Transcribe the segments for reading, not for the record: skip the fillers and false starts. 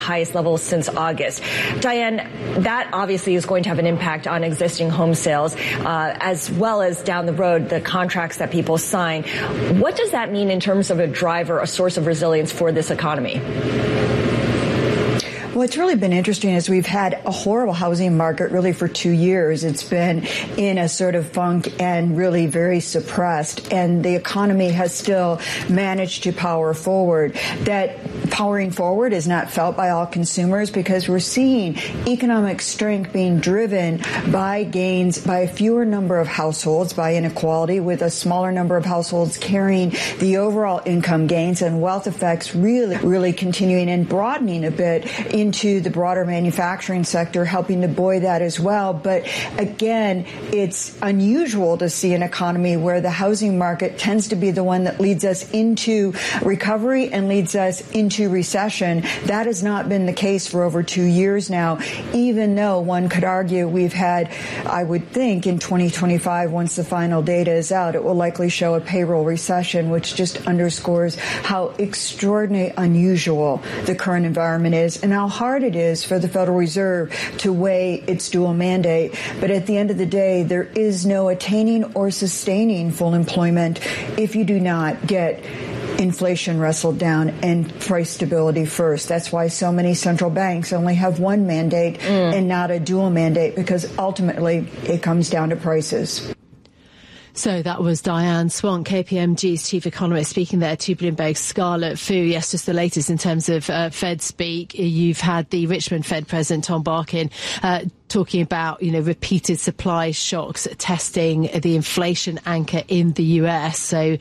highest levels since August. Diane, that obviously is going to have an impact on existing home sales, as well as down the road, the contracts that people sign. What does that mean in terms of a driver, a source of resilience for this economy? Well, it's really been interesting as we've had a horrible housing market really for 2 years. It's been in a sort of funk and really very suppressed. And the economy has still managed to power forward. That powering forward is not felt by all consumers because we're seeing economic strength being driven by gains by a fewer number of households, by inequality, with a smaller number of households carrying the overall income gains, and wealth effects really continuing and broadening a bit into the broader manufacturing sector, helping to buoy that as well. But again, it's unusual to see an economy where the housing market tends to be the one that leads us into recovery and leads us into recession. That has not been the case for over 2 years now, even though one could argue we've had, I would think, in 2025, once the final data is out, it will likely show a payroll recession, which just underscores how extraordinarily unusual the current environment is and how hard it is for the Federal Reserve to weigh its dual mandate. But at the end of the day, there is no attaining or sustaining full employment if you do not get inflation wrestled down and price stability first. That's why so many central banks only have one mandate and not a dual mandate, because ultimately it comes down to prices. So that was Diane Swonk, KPMG's chief economist, speaking there to Bloomberg's Scarlett Fu. Yes, just the latest in terms of Fed speak. You've had the Richmond Fed President Tom Barkin talking about, repeated supply shocks testing the inflation anchor in the US. So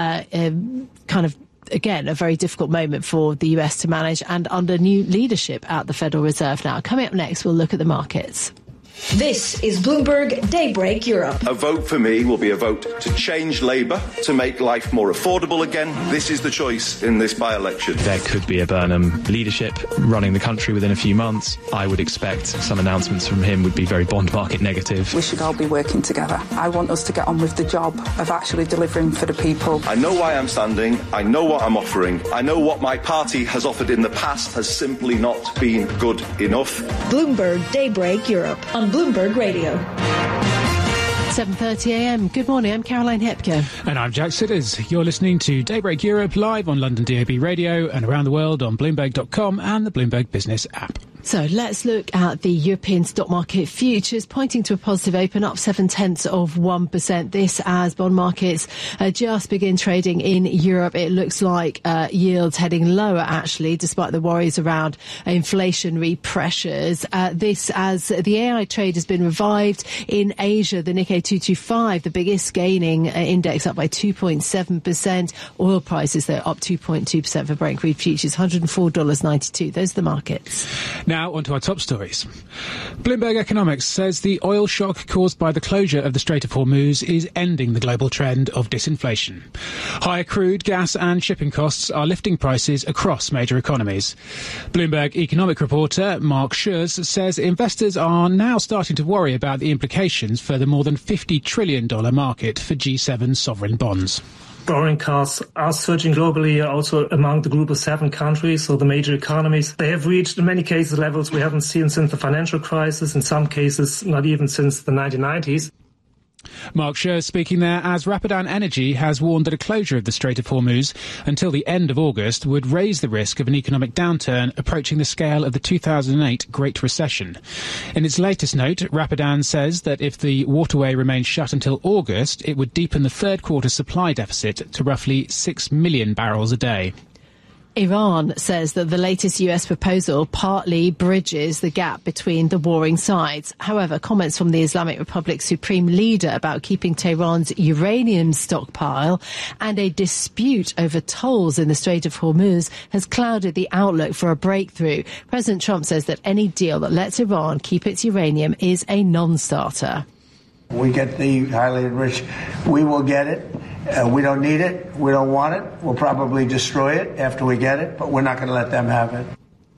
again, a very difficult moment for the US to manage, and under new leadership at the Federal Reserve now. Coming up next, we'll look at the markets. This is Bloomberg Daybreak Europe. A vote for me will be a vote to change Labour, to make life more affordable again. This is the choice in this by-election. There could be a Burnham leadership running the country within a few months. I would expect some announcements from him would be very bond market negative. We should all be working together. I want us to get on with the job of actually delivering for the people. I know why I'm standing. I know what I'm offering. I know what my party has offered in the past has simply not been good enough. Bloomberg Daybreak Europe on Bloomberg Radio. 7:30 a.m. Good morning, I'm Caroline Hepker. And I'm Jack Sidders. You're listening to Daybreak Europe live on London DAB Radio and around the world on Bloomberg.com and the Bloomberg Business app. So let's look at the European stock market futures, pointing to a positive open, up 0.7%. This as bond markets just begin trading in Europe. It looks like yields heading lower, actually, despite the worries around inflationary pressures. This as the AI trade has been revived in Asia. The Nikkei 225, the biggest gaining index, up by 2.7%. Oil prices, though, up 2.2% for Brent crude futures, $104.92. Those are the markets. Now onto our top stories. Bloomberg Economics says the oil shock caused by the closure of the Strait of Hormuz is ending the global trend of disinflation. Higher crude, gas and shipping costs are lifting prices across major economies. Bloomberg economic reporter Mark Schurz says investors are now starting to worry about the implications for the more than $50 trillion market for G7 sovereign bonds. Borrowing costs are surging globally, also among the group of 7 countries, so the major economies. They have reached, in many cases, levels we haven't seen since the financial crisis, in some cases not even since the 1990s. Mark Schurz speaking there as Rapidan Energy has warned that a closure of the Strait of Hormuz until the end of August would raise the risk of an economic downturn approaching the scale of the 2008 Great Recession. In its latest note, Rapidan says that if the waterway remains shut until August, it would deepen the third quarter supply deficit to roughly 6 million barrels a day. Iran says that the latest US proposal partly bridges the gap between the warring sides. However, comments from the Islamic Republic's supreme leader about keeping Tehran's uranium stockpile and a dispute over tolls in the Strait of Hormuz has clouded the outlook for a breakthrough. President Trump says that any deal that lets Iran keep its uranium is a non-starter. We get the highly enriched. We will get it. We don't need it. We don't want it. We'll probably destroy it after we get it, but we're not going to let them have it.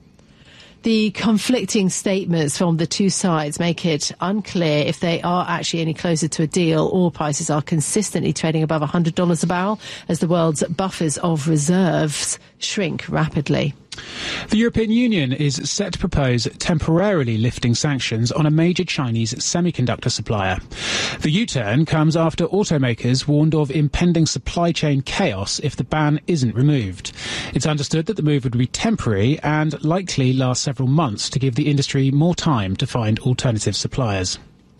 The conflicting statements from the two sides make it unclear if they are actually any closer to a deal. Oil prices are consistently trading above $100 a barrel as the world's buffers of reserves shrink rapidly. The European Union is set to propose temporarily lifting sanctions on a major Chinese semiconductor supplier. The U-turn comes after automakers warned of impending supply chain chaos if the ban isn't removed. It's understood that the move would be temporary and likely last several months to give the industry more time to find alternative suppliers.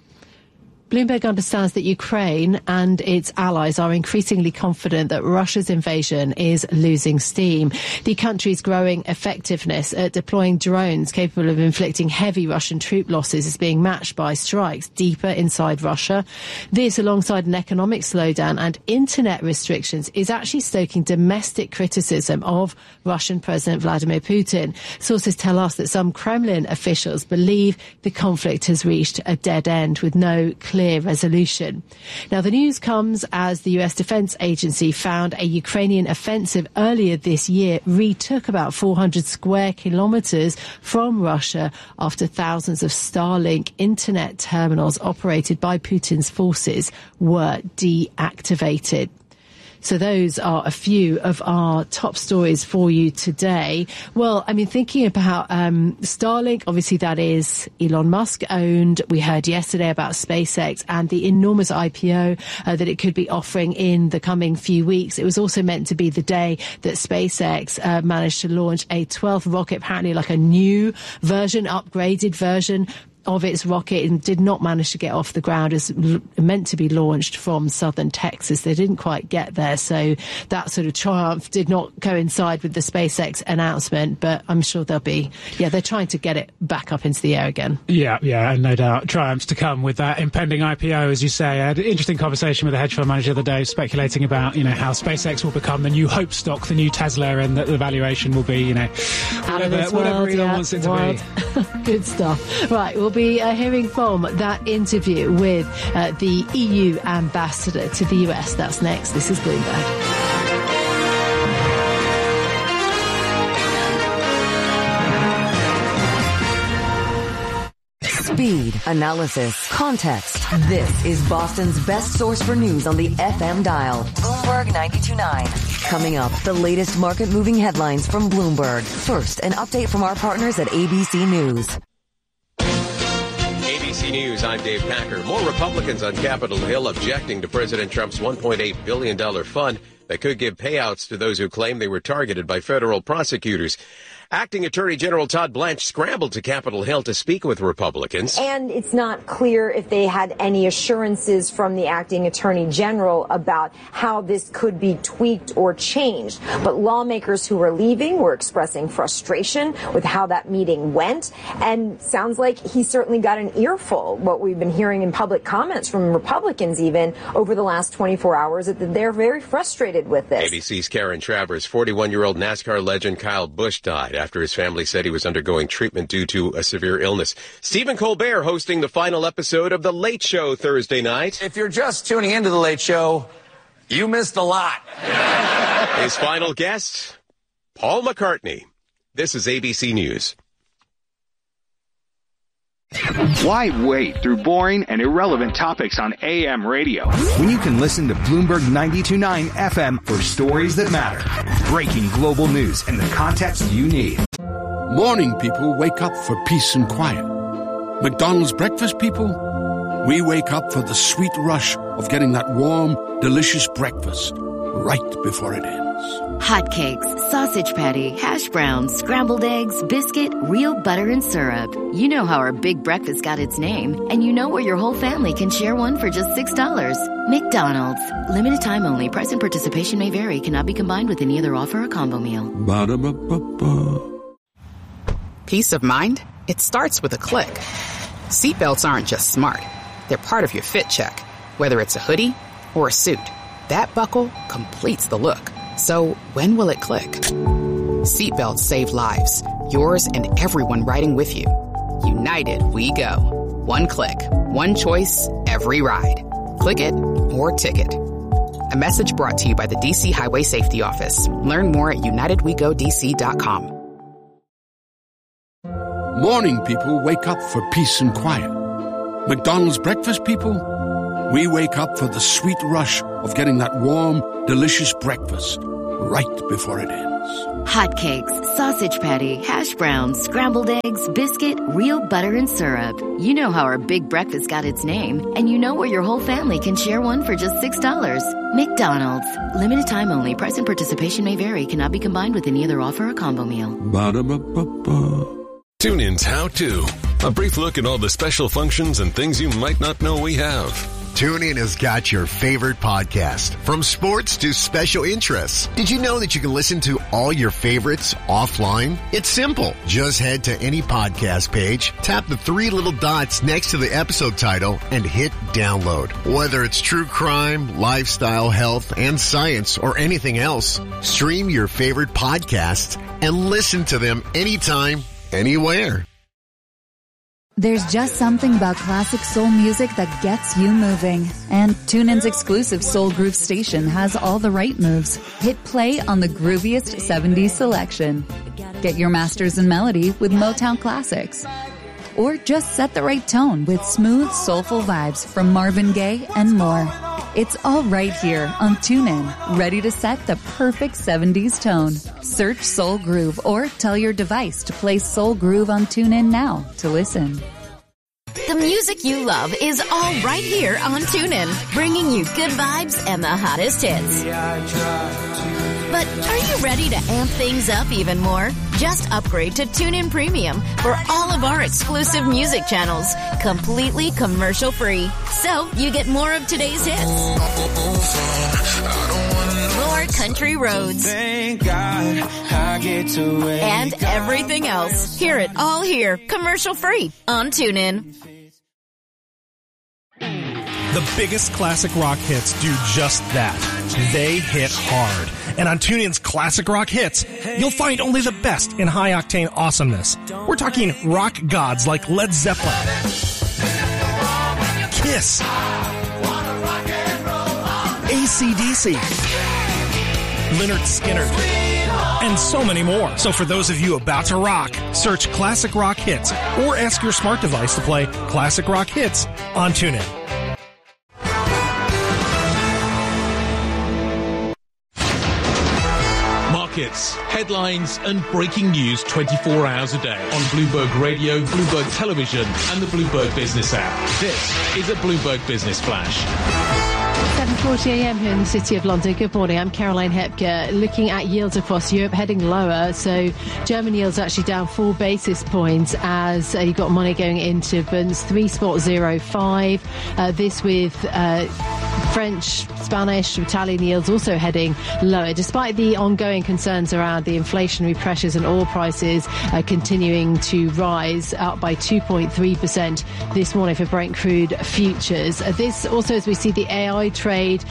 Bloomberg understands that Ukraine and its allies are increasingly confident that Russia's invasion is losing steam. The country's growing effectiveness at deploying drones capable of inflicting heavy Russian troop losses is being matched by strikes deeper inside Russia. This, alongside an economic slowdown and internet restrictions, is actually stoking domestic criticism of Russian President Vladimir Putin. Sources tell us that some Kremlin officials believe the conflict has reached a dead end with no clear resolution. Now, the news comes as the US Defense Agency found a Ukrainian offensive earlier this year retook about 400 square kilometers from Russia after thousands of Starlink internet terminals operated by Putin's forces were deactivated. So those are a few of our top stories for you today. Well, I mean, thinking about Starlink, obviously that is Elon Musk owned. We heard yesterday about SpaceX and the enormous IPO that it could be offering in the coming few weeks. It was also meant to be the day that SpaceX managed to launch a 12th rocket, apparently like a new version, upgraded version of its rocket, and did not manage to get off the ground. As meant to be launched from southern Texas. They didn't quite get there, so that sort of triumph did not coincide with the SpaceX announcement, but I'm sure they'll be, they're trying to get it back up into the air again. Yeah, and no doubt triumphs to come with that impending IPO, as you say. I had an interesting conversation with a hedge fund manager the other day, speculating about, how SpaceX will become the new Hope stock, the new Tesla, and that the valuation will be, whatever Elon wants it to be. Good stuff. Right, we'll be hearing from that interview with the EU ambassador to the US. That's next. This is Bloomberg. Speed, analysis, context. This is Boston's best source for news on the FM dial. Bloomberg 92.9. Coming up, the latest market-moving headlines from Bloomberg. First, an update from our partners at ABC News. ABC News, I'm Dave Packer. More Republicans on Capitol Hill objecting to President Trump's $1.8 billion fund that could give payouts to those who claim they were targeted by federal prosecutors. Acting Attorney General Todd Blanche scrambled to Capitol Hill to speak with Republicans. And it's not clear if they had any assurances from the acting Attorney General about how this could be tweaked or changed. But lawmakers who were leaving were expressing frustration with how that meeting went. And sounds like he certainly got an earful. What we've been hearing in public comments from Republicans even over the last 24 hours, that they're very frustrated with this. ABC's Karen Travers, 41-year-old NASCAR legend Kyle Busch died after his family said he was undergoing treatment due to a severe illness. Stephen Colbert hosting the final episode of The Late Show Thursday night. If you're just tuning into The Late Show, you missed a lot. His final guest, Paul McCartney. This is ABC News. Why wait through boring and irrelevant topics on AM radio when you can listen to Bloomberg 92.9 FM for stories that matter, breaking global news, and the context you need? Morning people wake up for peace and quiet. McDonald's breakfast people, we wake up for the sweet rush of getting that warm, delicious breakfast right before it ends. Hotcakes, sausage patty, hash browns, scrambled eggs, biscuit, real butter and syrup. You know how our big breakfast got its name, and you know where your whole family can share one for just $6. McDonald's. Limited time only. Price and participation may vary. Cannot be combined with any other offer or combo meal. Ba-da-ba-ba-ba. Peace of mind? It starts with a click. Seatbelts aren't just smart. They're part of your fit check. Whether it's a hoodie or a suit, that buckle completes the look. So when will it click? Seatbelts save lives. Yours and everyone riding with you. United we go. One click, one choice, every ride. Click it or ticket. A message brought to you by the DC Highway Safety Office. Learn more at unitedwegodc.com. Morning people wake up for peace and quiet. McDonald's breakfast people, we wake up for the sweet rush of getting that warm, delicious breakfast right before it ends. Hotcakes, sausage patty, hash browns, scrambled eggs, biscuit, real butter and syrup. You know how our big breakfast got its name, and you know where your whole family can share one for just $6. McDonald's. Limited time only. Price and participation may vary. Cannot be combined with any other offer or combo meal. Ba-da-ba-ba-ba. TuneIn's How To. A brief look at all the special functions and things you might not know we have. TuneIn has got your favorite podcast, from sports to special interests. Did you know that you can listen to all your favorites offline? It's simple. Just head to any podcast page, tap the three little dots next to the episode title, and hit download. Whether it's true crime, lifestyle, health, and science, or anything else, stream your favorite podcasts and listen to them anytime, anywhere. There's just something about classic soul music that gets you moving. And TuneIn's exclusive Soul Groove station has all the right moves. Hit play on the grooviest 70s selection. Get your masters in melody with Motown classics. Or just set the right tone with smooth, soulful vibes from Marvin Gaye and more. It's all right here on TuneIn, ready to set the perfect 70s tone. Search Soul Groove or tell your device to play Soul Groove on TuneIn now to listen. The music you love is all right here on TuneIn, bringing you good vibes and the hottest hits. But are you ready to amp things up even more? Just upgrade to TuneIn Premium for all of our exclusive music channels, completely commercial free. So you get more of today's hits, more country roads, thank God I get to and everything else. Hear it all here, commercial free on TuneIn. The biggest classic rock hits do just that. They hit hard. And on TuneIn's Classic Rock Hits, you'll find only the best in high-octane awesomeness. We're talking rock gods like Led Zeppelin, Kiss, AC/DC, Lynyrd Skynyrd, and so many more. So for those of you about to rock, search Classic Rock Hits or ask your smart device to play Classic Rock Hits on TuneIn. Markets, headlines and breaking news 24 hours a day on Bloomberg Radio, Bloomberg Television and the Bloomberg Business app. This is a Bloomberg Business Flash. 7:40 a.m. here in the City of London. Good morning. I'm Caroline Hepker. Looking at yields across Europe, heading lower. So German yields actually down 4 basis points as you got money going into bonds 3.05. This with French, Spanish, Italian yields also heading lower, despite the ongoing concerns around the inflationary pressures and oil prices continuing to rise, up by 2.3% this morning for Brent crude futures. This also, as we see the AI trade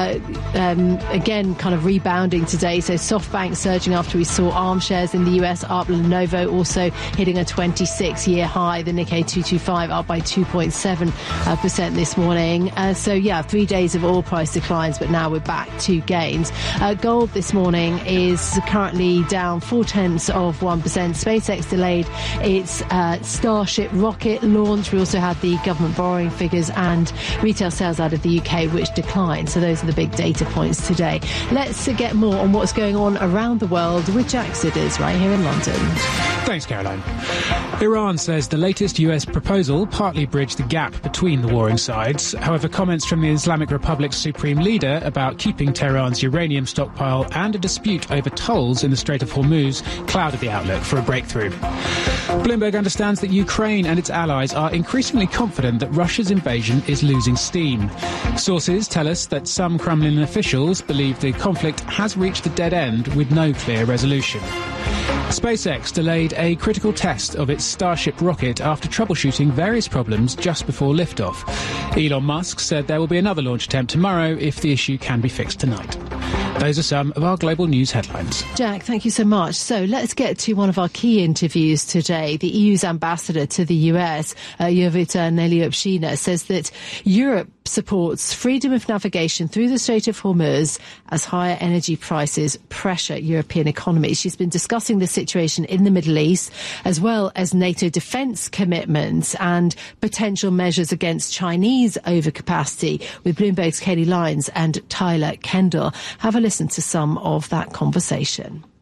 again kind of rebounding today. So SoftBank surging after we saw ARM shares in the US up. Lenovo also hitting a 26-year high. The Nikkei 225 up by 2.7% this morning. So yeah, 3 days of oil price declines, but now we're back to gains. Gold this morning is currently down 0.4%. SpaceX delayed its Starship rocket launch. We also had the government borrowing figures and retail sales out of the UK, which declined. So those are the big data points today. Let's get more on what's going on around the world with Jack Sidders right here in London. Thanks, Caroline. Iran says the latest US proposal partly bridged the gap between the warring sides. However, comments from the Islamic Republic's supreme leader about keeping Tehran's uranium stockpile and a dispute over tolls in the Strait of Hormuz clouded the outlook for a breakthrough. Bloomberg understands that Ukraine and its allies are increasingly confident that Russia's invasion is losing steam. Sources tell us that some Kremlin officials believe the conflict has reached a dead end with no clear resolution. SpaceX delayed a critical test of its Starship rocket after troubleshooting various problems just before liftoff. Elon Musk said there will be another launch attempt tomorrow if the issue can be fixed tonight. Those are some of our global news headlines. Jack, thank you so much. So let's get to one of our key interviews today. The EU's ambassador to the US, Jovita Neliopshina, says that Europe supports freedom of navigation through the Strait of Hormuz as higher energy prices pressure European economies. She's been discussing the situation in the Middle East, as well as NATO defence commitments and potential measures against Chinese overcapacity, with Bloomberg's Katie Lyons and Tyler Kendall. Have a listen to some of that conversation.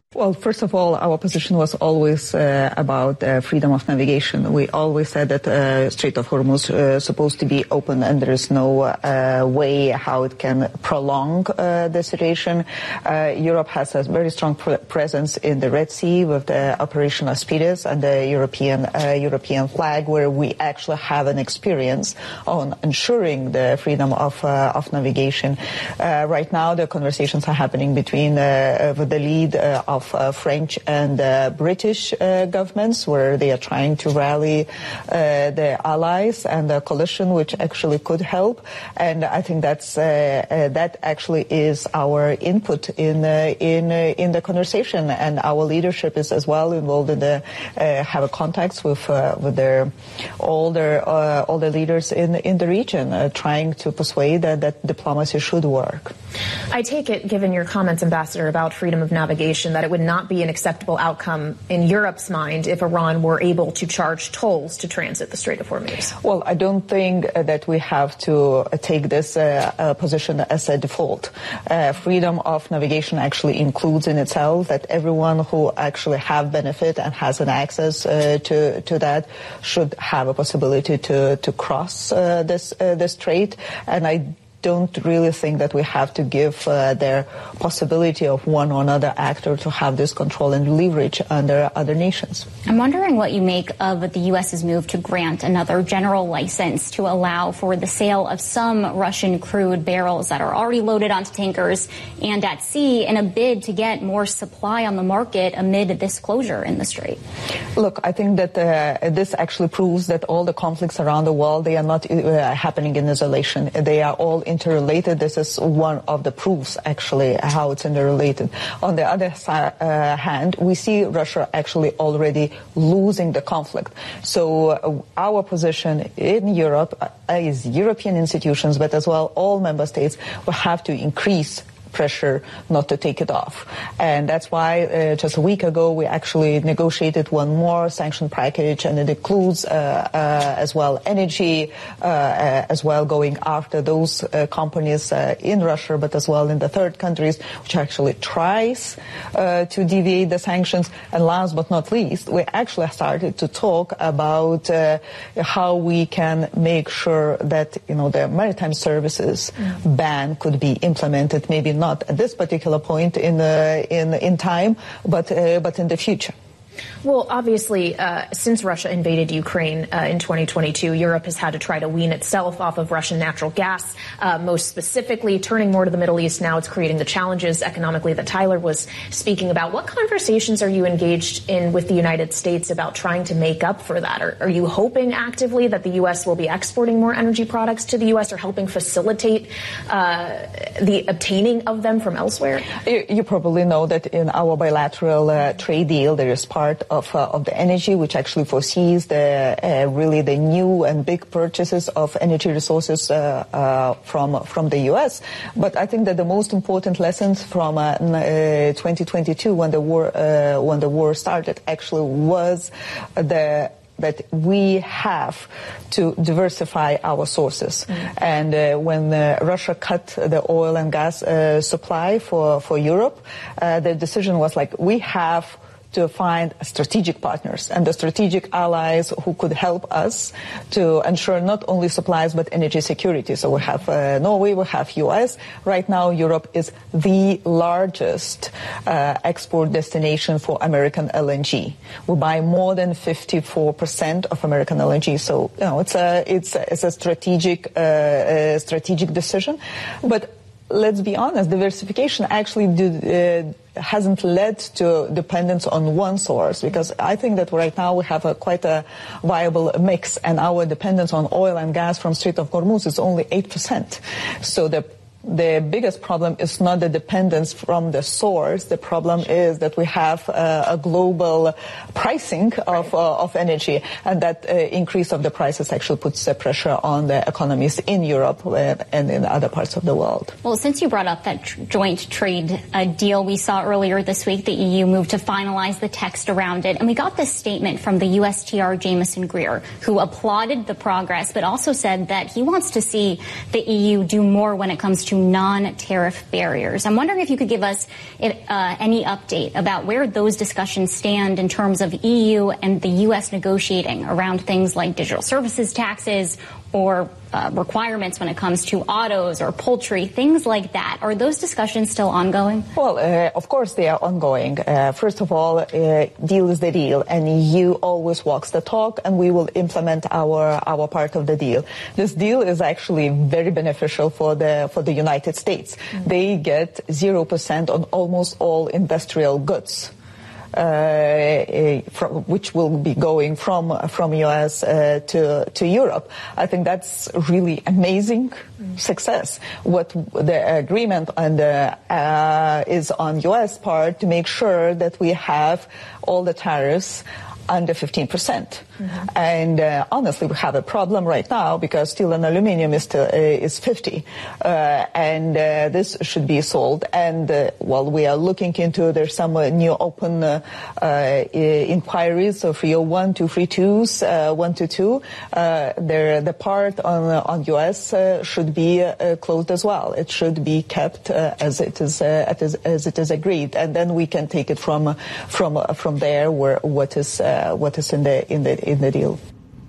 Well, first of all, our position was always about freedom of navigation. We always said that Strait of Hormuz is supposed to be open, and there is no way how it can prolong the situation. Europe has a very strong presence in the Red Sea with the Operation Aspides and the European flag, where we actually have an experience on ensuring the freedom of navigation. Right now, the conversations are happening between with the lead of French and British governments, where they are trying to rally their allies and the coalition, which actually could help. And I think that actually is our input in the conversation, and our leadership is as well involved in the have contacts with all the leaders in the region, trying to persuade that diplomacy should work. I take it, given your comments, Ambassador, about freedom of navigation, that it would not be an acceptable outcome in Europe's mind if Iran were able to charge tolls to transit the Strait of Hormuz. Well, I don't think that we have to take this position as a default. Freedom of navigation actually includes in itself that everyone who actually have benefit and has an access to that should have a possibility to cross this strait. And I don't really think that we have to give their possibility of one or another actor to have this control and leverage under other nations. I'm wondering what you make of the U.S.'s move to grant another general license to allow for the sale of some Russian crude barrels that are already loaded onto tankers and at sea in a bid to get more supply on the market amid this closure in the strait. Look, I think that this actually proves that all the conflicts around the world, they are not happening in isolation. They are all interrelated. This is one of the proofs, actually, how it's interrelated. On the other hand, we see Russia actually already losing the conflict. So our position in Europe is European institutions, but as well all member states will have to increase pressure not to take it off. And that's why just a week ago we actually negotiated one more sanction package, and it includes as well energy, as well going after those companies in Russia, but as well in the third countries, which actually tries to deviate the sanctions. And last but not least, we actually started to talk about how we can make sure that, you know, the maritime services ban could be implemented, maybe not at this particular point in time, but in the future. Well, obviously, since Russia invaded Ukraine in 2022, Europe has had to try to wean itself off of Russian natural gas, most specifically turning more to the Middle East. Now it's creating the challenges economically that Tyler was speaking about. What conversations are you engaged in with the United States about trying to make up for that? Are you hoping actively that the U.S. will be exporting more energy products to the U.S. or helping facilitate the obtaining of them from elsewhere? You probably know that in our bilateral trade deal, there is part of the energy, which actually foresees really the new and big purchases of energy resources from the U.S. But I think that the most important lessons from 2022, when the war started, actually was that we have to diversify our sources. And when Russia cut the oil and gas supply for Europe, the decision was like, we have to find strategic partners and the strategic allies who could help us to ensure not only supplies but energy security. So we have Norway, we have US. Right now, Europe is the largest export destination for American LNG. We buy more than 54% of American LNG. So, you know, it's a strategic decision. But let's be honest, diversification actually hasn't led to dependence on one source, because I think that right now we have quite a viable mix, and our dependence on oil and gas from Strait of Hormuz is only 8%. So the biggest problem is not the dependence from the source. The problem is that we have a global pricing of energy, and that increase of the prices actually puts pressure on the economies in Europe and in other parts of the world. Well, since you brought up that joint trade deal we saw earlier this week, the EU moved to finalize the text around it, and we got this statement from the USTR Jameson Greer, who applauded the progress, but also said that he wants to see the EU do more when it comes to to non-tariff barriers. I'm wondering if you could give us any update about where those discussions stand in terms of EU and the U.S. negotiating around things like digital services taxes or requirements when it comes to autos or poultry, things like that. Are those discussions still ongoing? Well, of course they are ongoing. First of all, deal is the deal, and EU always walks the talk, and we will implement our part of the deal. This deal is actually very beneficial for the United States. Mm-hmm. They get 0% on almost all industrial goods. Which will be going from US to Europe. I think that's really amazing success. What the agreement is on US part to make sure that we have all the tariffs under 15%. Mm-hmm. And honestly, we have a problem right now because steel and aluminum is 50, and this should be solved. And while we are looking into, there's some new open inquiries of 301, 232s, 122. The part on US should be closed as well. It should be kept as it is agreed, and then we can take it from there where what is in the deal.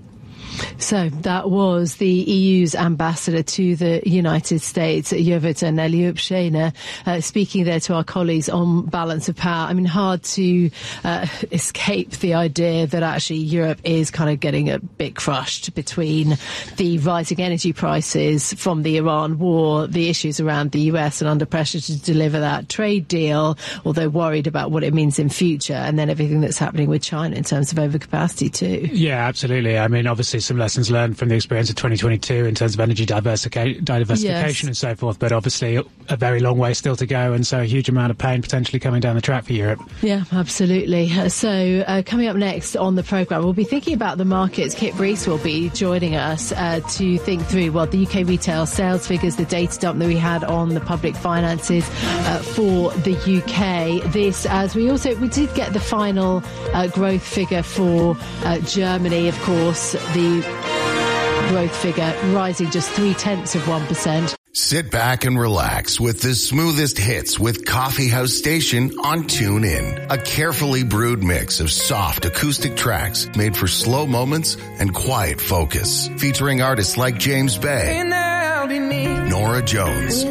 So that was the EU's ambassador to the United States, Jovita Neliupshina, speaking there to our colleagues on balance of power. I mean, hard to escape the idea that actually Europe is kind of getting a bit crushed between the rising energy prices from the Iran war, the issues around the US and under pressure to deliver that trade deal, although worried about what it means in future, and then everything that's happening with China in terms of overcapacity too. Yeah, absolutely. I mean, obviously some lessons learned from the experience of 2022 in terms of energy diversification and so forth, but obviously a very long way still to go, and so a huge amount of pain potentially coming down the track for Europe. Yeah, absolutely. So coming up next on the programme, we'll be thinking about the markets. Kit Breese will be joining us to think through, well, the UK retail sales figures, the data dump that we had on the public finances for the UK. This, as we did get the final growth figure for Germany, of course, the growth figure rising just 0.3%. Sit back and relax with the smoothest hits with Coffee House Station on TuneIn. A carefully brewed mix of soft acoustic tracks made for slow moments and quiet focus. Featuring artists like James Bay, Nora Jones,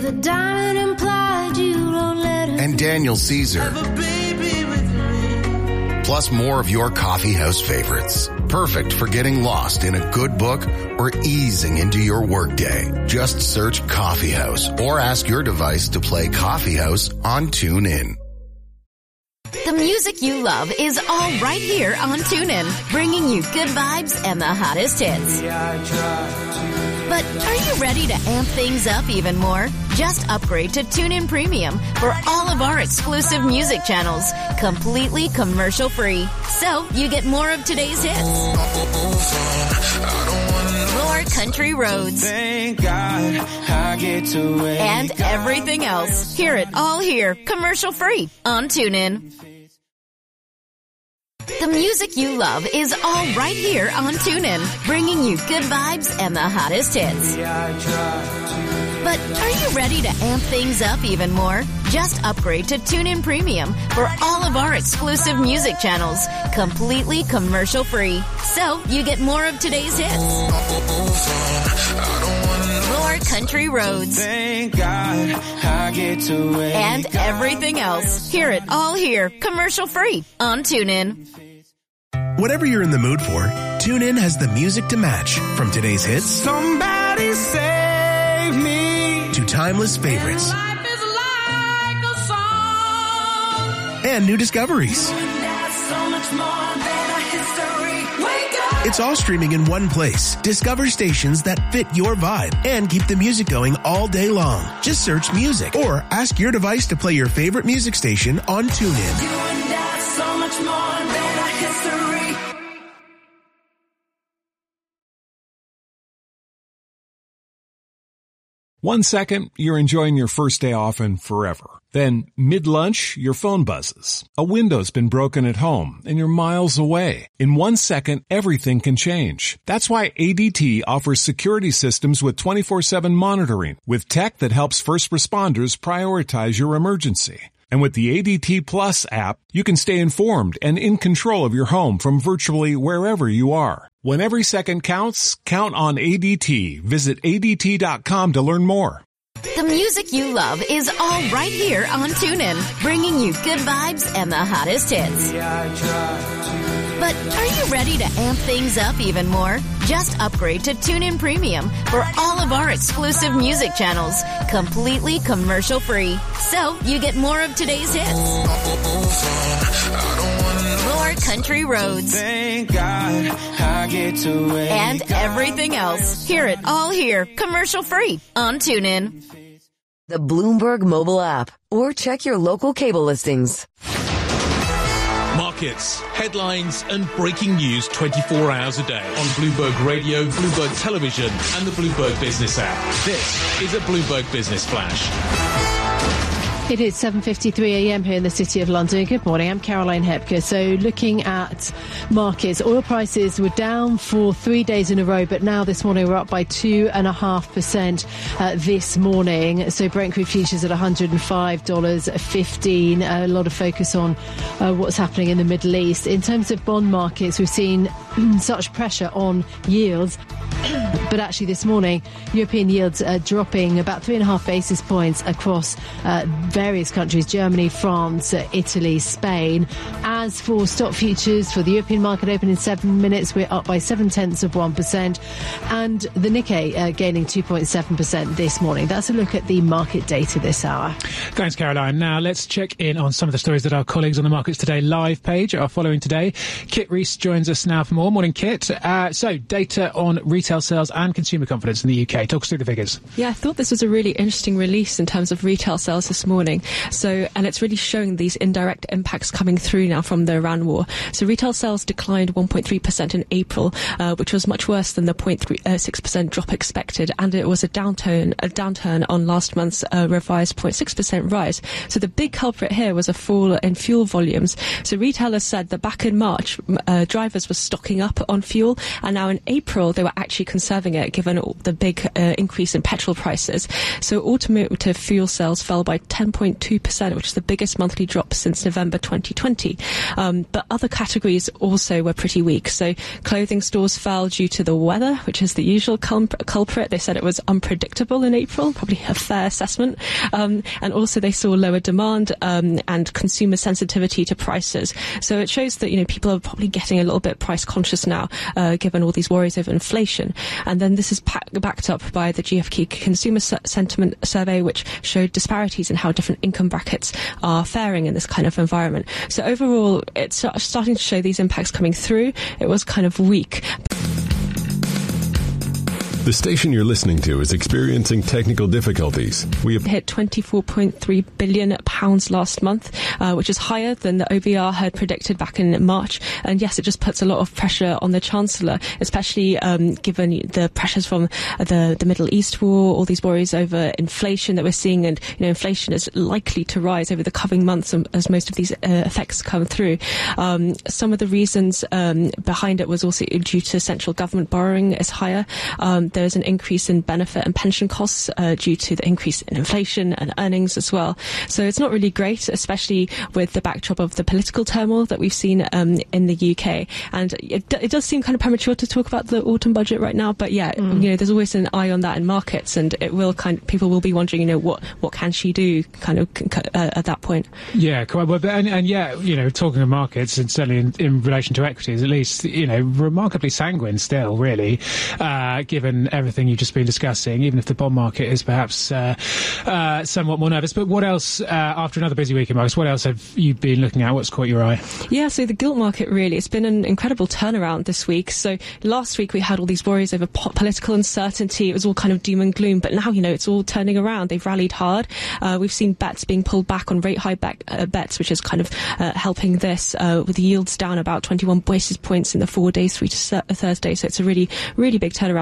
and Daniel Caesar. Plus more of your coffee house favorites. Perfect for getting lost in a good book or easing into your workday. Just search Coffee House or ask your device to play Coffee House on TuneIn. The music you love is all right here on TuneIn, bringing you good vibes and the hottest hits. But are you ready to amp things up even more? Just upgrade to TuneIn Premium for all of our exclusive music channels, completely commercial-free. So you get more of today's hits, more country roads, and everything else. Hear it all here, commercial-free on TuneIn. The music you love is all right here on TuneIn, bringing you good vibes and the hottest hits. But are you ready to amp things up even more? Just upgrade to TuneIn Premium for all of our exclusive music channels, completely commercial-free. So you get more of today's hits, more country roads, and everything else. Hear it all here, commercial-free on TuneIn. Whatever you're in the mood for, TuneIn has the music to match. From today's hits, Somebody Save Me, to timeless favorites, life is like a song, and new discoveries. So much more than a history. Wake up. It's all streaming in one place. Discover stations that fit your vibe and keep the music going all day long. Just search music or ask your device to play your favorite music station on TuneIn. You and I, so much more than a history. 1 second, you're enjoying your first day off and forever. Then, mid-lunch, your phone buzzes. A window's been broken at home, and you're miles away. In 1 second, everything can change. That's why ADT offers security systems with 24/7 monitoring, with tech that helps first responders prioritize your emergency. And with the ADT Plus app, you can stay informed and in control of your home from virtually wherever you are. When every second counts, count on ADT. Visit ADT.com to learn more. The music you love is all right here on TuneIn, bringing you good vibes and the hottest hits. But are you ready to amp things up even more? Just upgrade to TuneIn Premium for all of our exclusive music channels, completely commercial-free. So you get more of today's hits, more country roads, thank God I get to and everything else. Hear it all here, commercial-free on TuneIn. The Bloomberg mobile app, or check your local cable listings. Markets, headlines and breaking news 24 hours a day on Bloomberg Radio, Bloomberg Television and the Bloomberg Business app. This is a Bloomberg Business Flash. It is 7:53 a.m. here in the City of London. Good morning, I'm Caroline Hepker. So looking at markets, oil prices were down for 3 days in a row, but now this morning we're up by 2.5% this morning. So Brent crude futures at $105.15. A lot of focus on what's happening in the Middle East. In terms of bond markets, we've seen such pressure on yields. But actually this morning, European yields are dropping about 3.5 basis points across various countries, Germany, France, Italy, Spain. As for stock futures for the European market open in 7 minutes, we're up by 0.7%. And the Nikkei gaining 2.7% this morning. That's a look at the market data this hour. Thanks, Caroline. Now let's check in on some of the stories that our colleagues on the Markets Today live page are following today. Kit Rees joins us now for more. Morning, Kit. So data on retail sales and consumer confidence in the UK. Talk us through the figures. Yeah, I thought this was a really interesting release in terms of retail sales this morning. And it's really showing these indirect impacts coming through now from the Iran war. So retail sales declined 1.3% in April, which was much worse than the 0.6% drop expected. And it was a downturn on last month's revised 0.6% rise. So the big culprit here was a fall in fuel volumes. So retailers said that back in March, drivers were stocking up on fuel. And now in April, they were actually conserving it, given the big increase in petrol prices. So automotive fuel sales fell by 10.2%, which is the biggest monthly drop since November 2020. But other categories also were pretty weak. So clothing stores fell due to the weather, which is the usual culprit. They said it was unpredictable in April, probably a fair assessment. And also they saw lower demand and consumer sensitivity to prices. So it shows that, people are probably getting a little bit price conscious now, given all these worries over inflation. And then this is backed up by the GfK Consumer Sentiment Survey, which showed disparities in how different income brackets are faring in this kind of environment. So overall, it's starting to show these impacts coming through. It was kind of weak. The station you're listening to is experiencing technical difficulties. We have hit £24.3 billion last month, which is higher than the OBR had predicted back in March. And yes, it just puts a lot of pressure on the Chancellor, especially given the pressures from the Middle East war, all these worries over inflation that we're seeing. And, inflation is likely to rise over the coming months as most of these effects come through. Some of the reasons behind it was also due to central government borrowing is higher. There's an increase in benefit and pension costs due to the increase in inflation and earnings as well. So it's not really great, especially with the backdrop of the political turmoil that we've seen in the UK. And it does seem kind of premature to talk about the autumn budget right now, but there's always an eye on that in markets, and it will people will be wondering, what can she do at that point. Yeah, quite well. And talking of markets, and certainly in relation to equities, at least, remarkably sanguine still, really, given everything you've just been discussing, even if the bond market is perhaps somewhat more nervous. But what else, after another busy week in markets, what else have you been looking at? What's caught your eye? Yeah, so the gilt market, really, it's been an incredible turnaround this week. So last week we had all these worries over political uncertainty. It was all kind of doom and gloom. But now, it's all turning around. They've rallied hard. We've seen bets being pulled back on rate high bets, which is kind of helping this, with the yields down about 21 basis points in the 4 days through to Thursday. So it's a really, really big turnaround. So we'll be keeping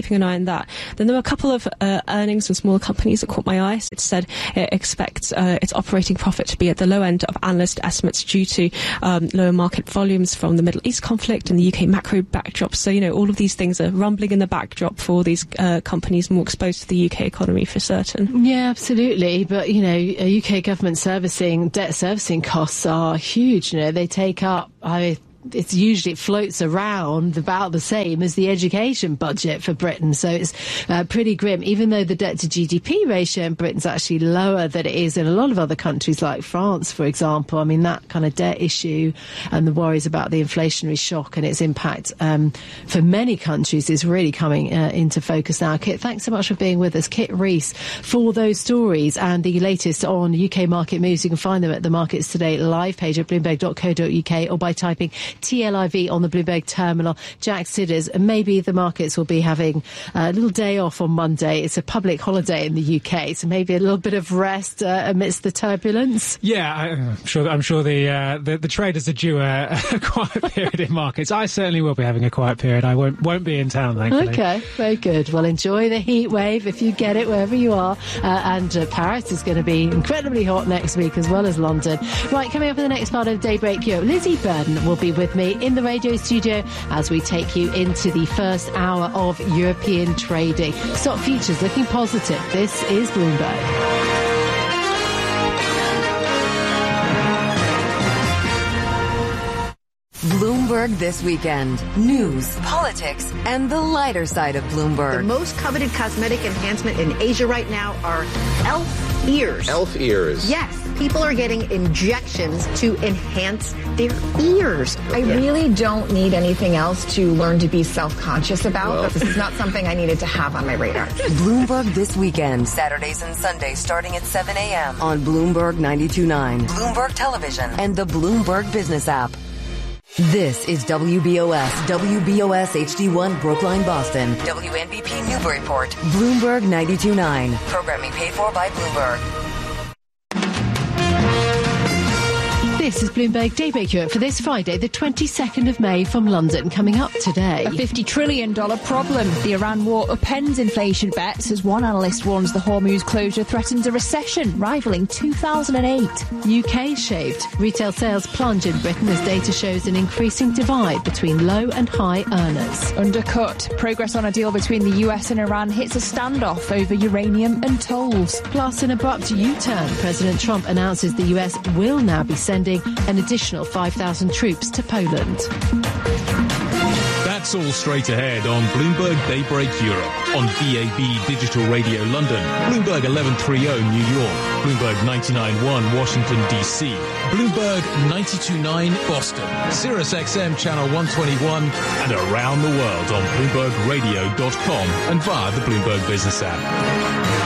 keeping an eye on that. Then there were a couple of earnings from smaller companies that caught my eye. It said it expects its operating profit to be at the low end of analyst estimates due to lower market volumes from the Middle East conflict and the UK macro backdrop. So, all of these things are rumbling in the backdrop for these companies more exposed to the UK economy for certain. Yeah, absolutely. But, UK government debt servicing costs are huge. They take up, it floats around about the same as the education budget for Britain. So it's pretty grim, even though the debt to GDP ratio in Britain's actually lower than it is in a lot of other countries like France, for example. I mean, that kind of debt issue and the worries about the inflationary shock and its impact for many countries is really coming into focus now. Kit, thanks so much for being with us. Kit Rees for those stories and the latest on UK market moves. You can find them at the Markets Today live page at bloomberg.co.uk or by typing TLIV on the Bloomberg terminal. Jack Sidders, maybe the markets will be having a little day off on Monday. It's a public holiday in the UK, so maybe a little bit of rest amidst the turbulence. Yeah, I'm sure the traders are due a quiet period in markets. I certainly will be having a quiet period. I won't be in town, thankfully. Okay, very good. Well, enjoy the heat wave if you get it wherever you are. And Paris is going to be incredibly hot next week as well as London. Right, coming up in the next part of Daybreak Europe, Lizzie Burden will be with me in the radio studio as we take you into the first hour of European trading. Stock futures looking positive. This is Bloomberg. Bloomberg This Weekend. News, politics, and the lighter side of Bloomberg. The most coveted cosmetic enhancement in Asia right now are elf ears. Elf ears. Yes. People are getting injections to enhance their ears. I really don't need anything else to learn to be self-conscious about. Well. This is not something I needed to have on my radar. Bloomberg This Weekend. Saturdays and Sundays starting at 7 a.m. on Bloomberg 92.9, Bloomberg Television, and the Bloomberg Business app. This is WBOS HD1 Brookline, Boston, WNBP Newburyport, Bloomberg 92.9. Programming paid for by Bloomberg. This is Bloomberg Daybreak Europe for this Friday, the 22nd of May from London. Coming up today, a $50 trillion problem. The Iran war upends inflation bets as one analyst warns the Hormuz closure threatens a recession rivaling 2008. UK shaved. Retail sales plunge in Britain as data shows an increasing divide between low and high earners. Undercut. Progress on a deal between the US and Iran hits a standoff over uranium and tolls. Plus, an abrupt U-turn. President Trump announces the US will now be sending an additional 5,000 troops to Poland. That's all straight ahead on Bloomberg Daybreak Europe, on DAB Digital Radio London, Bloomberg 1130 New York, Bloomberg 99.1 Washington, D.C., Bloomberg 92.9 Boston, Sirius XM Channel 121, and around the world on BloombergRadio.com and via the Bloomberg Business app.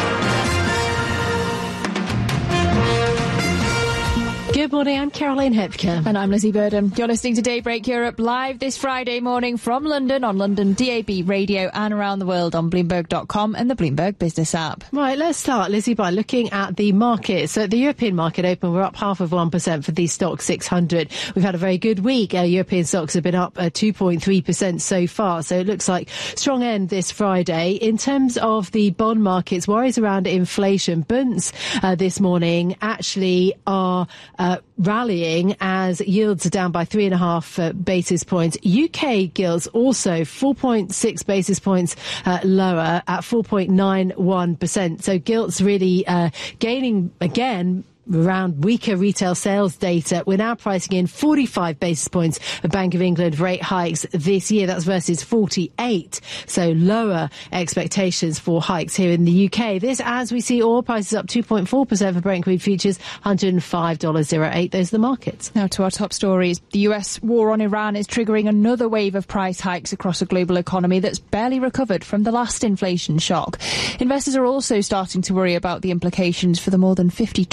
Good morning, I'm Caroline Hepker. And I'm Lizzie Burden. You're listening to Daybreak Europe live this Friday morning from London on London DAB Radio and around the world on Bloomberg.com and the Bloomberg Business app. Right, let's start, Lizzie, by looking at the market. So the European market open, we're up 0.5% for the Stoxx 600. We've had a very good week. European stocks have been up 2.3% so far. So it looks like strong end this Friday. In terms of the bond markets, worries around inflation. Bunds this morning actually are rallying as yields are down by 3.5 basis points. UK gilts also 4.6 basis points lower at 4.91%. So gilts really gaining again around weaker retail sales data. We're now pricing in 45 basis points of Bank of England rate hikes this year. That's versus 48. So lower expectations for hikes here in the UK. This as we see oil prices up 2.4% for Brent crude futures, $105.08. Those are the markets. Now to our top stories. The US war on Iran is triggering another wave of price hikes across a global economy that's barely recovered from the last inflation shock. Investors are also starting to worry about the implications for the more than $50 trillion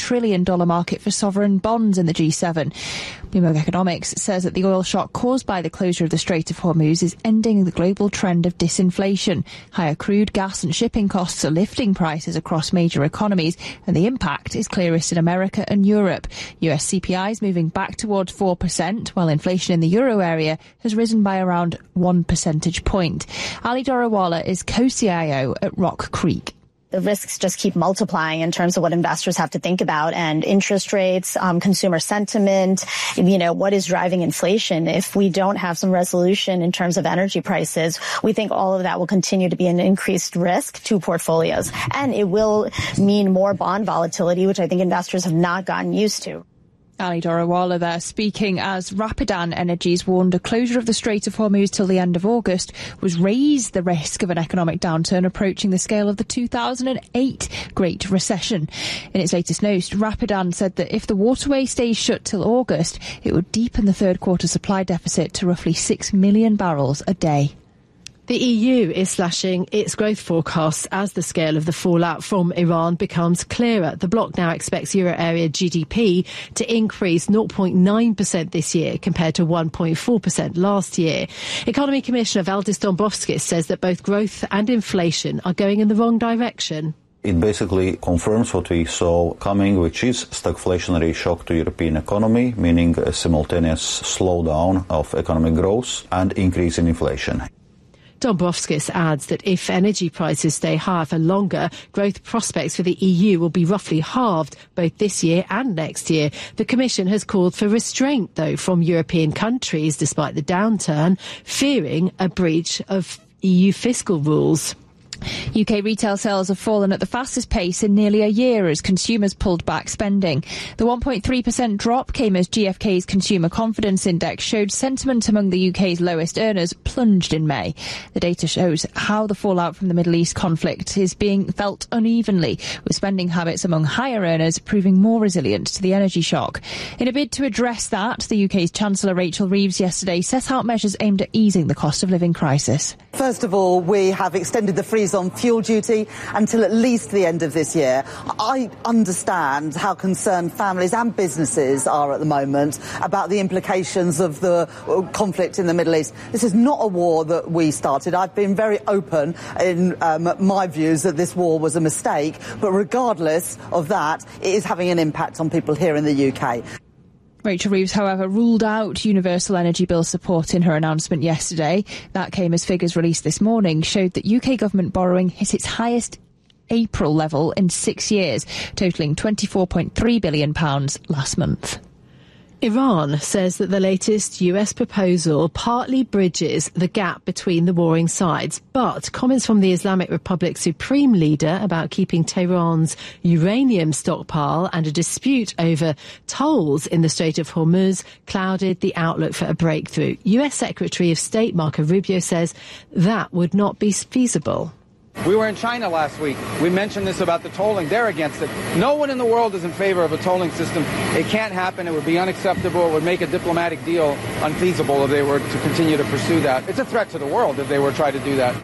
$1 market for sovereign bonds in the G7. Bloomberg Economics says that the oil shock caused by the closure of the Strait of Hormuz is ending the global trend of disinflation. Higher crude, gas and shipping costs are lifting prices across major economies, and the impact is clearest in America and Europe. US CPI is moving back towards 4%, while inflation in the euro area has risen by around 1 percentage point. Ali Dorawala is co-CIO at Rock Creek. The risks just keep multiplying in terms of what investors have to think about, and interest rates, consumer sentiment, what is driving inflation. If we don't have some resolution in terms of energy prices, we think all of that will continue to be an increased risk to portfolios. And it will mean more bond volatility, which I think investors have not gotten used to. Ali Dorawala there speaking as Rapidan Energies warned a closure of the Strait of Hormuz till the end of August was raise the risk of an economic downturn approaching the scale of the 2008 Great Recession. In its latest note, Rapidan said that if the waterway stays shut till August, it would deepen the third quarter supply deficit to roughly 6 million barrels a day. The EU is slashing its growth forecasts as the scale of the fallout from Iran becomes clearer. The bloc now expects euro area GDP to increase 0.9% this year compared to 1.4% last year. Economy Commissioner Valdis Dombrovskis says that both growth and inflation are going in the wrong direction. It basically confirms what we saw coming, which is stagflationary shock to European economy, meaning a simultaneous slowdown of economic growth and increase in inflation. Dombrovskis adds that if energy prices stay higher for longer, growth prospects for the EU will be roughly halved both this year and next year. The Commission has called for restraint, though, from European countries, despite the downturn, fearing a breach of EU fiscal rules. UK retail sales have fallen at the fastest pace in nearly a year as consumers pulled back spending. The 1.3% drop came as GfK's Consumer Confidence Index showed sentiment among the UK's lowest earners plunged in May. The data shows how the fallout from the Middle East conflict is being felt unevenly, with spending habits among higher earners proving more resilient to the energy shock. In a bid to address that, the UK's Chancellor Rachel Reeves yesterday set out measures aimed at easing the cost of living crisis. First of all, we have extended the freeze on fuel duty until at least the end of this year. I understand how concerned families and businesses are at the moment about the implications of the conflict in the Middle East. This is not a war that we started. I've been very open in my views that this war was a mistake, but regardless of that, it is having an impact on people here in the UK. Rachel Reeves, however, ruled out universal energy bill support in her announcement yesterday. That came as figures released this morning showed that UK government borrowing hit its highest April level in 6 years, totalling £24.3 billion last month. Iran says that the latest US proposal partly bridges the gap between the warring sides, but comments from the Islamic Republic's supreme leader about keeping Tehran's uranium stockpile and a dispute over tolls in the Strait of Hormuz clouded the outlook for a breakthrough. US Secretary of State Marco Rubio says that would not be feasible. We were in China last week. We mentioned this about the tolling. They're against it. No one in the world is in favor of a tolling system. It can't happen. It would be unacceptable. It would make a diplomatic deal unfeasible if they were to continue to pursue that. It's a threat to the world if they were to try to do that.